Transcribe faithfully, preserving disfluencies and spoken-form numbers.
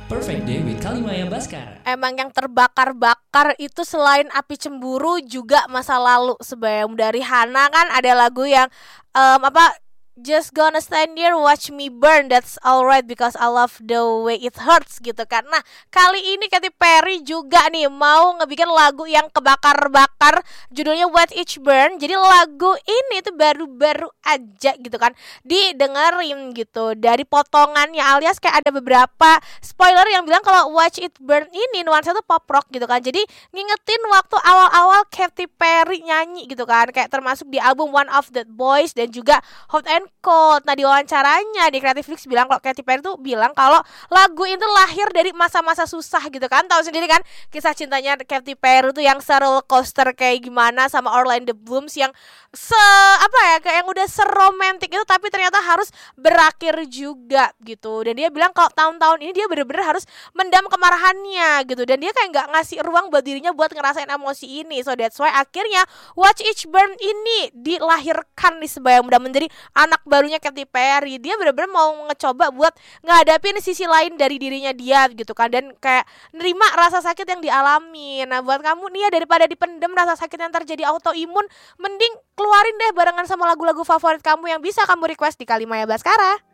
Perfect Day with Kalimaya Baskara. Emang yang terbakar-bakar itu selain api cemburu juga masa lalu. Sebelum dari Hana kan ada lagu yang um, apa Just gonna stand here watch me burn, that's alright because I love the way it hurts gitu kan. Nah kali ini Katy Perry juga nih mau ngebikin lagu yang kebakar-bakar, judulnya What Each Burn. Jadi lagu ini tuh baru-baru aja gitu kan didengerin gitu. Dari potongannya alias kayak ada beberapa spoiler yang bilang kalau Watch It Burn ini nuansa tuh pop rock gitu kan. Jadi ngingetin waktu awal-awal Katy Perry nyanyi gitu kan, kayak termasuk di album One of the Boys dan juga Hot and Cold. Nah di wawancaranya di Creative Flix bilang kalau Katy Perry tuh bilang kalau lagu itu lahir dari masa-masa susah gitu kan. Tahu sendiri kan kisah cintanya Katy Perry tuh yang roller coaster kayak gimana sama Orlando Bloom yang se apa ya kayak yang udah seromantik itu tapi ternyata harus berakhir juga gitu. Dan dia bilang kalau tahun-tahun ini dia bener-bener harus mendam kemarahannya gitu, dan dia kayak nggak ngasih ruang buat dirinya buat ngerasain emosi ini. So that's why akhirnya Watch Each Burn ini dilahirkan nih sebagai mudah menjadi anak barunya Katy Perry. Dia bener-bener mau ngecoba buat ngadapin sisi lain dari dirinya dia gitu kan, dan kayak nerima rasa sakit yang dialami. Nah buat kamu nih ya, daripada dipendem rasa sakit yang terjadi autoimun, mending keluarin deh barengan sama lagu-lagu favorit kamu yang bisa kamu request di Kalimaya Baskara.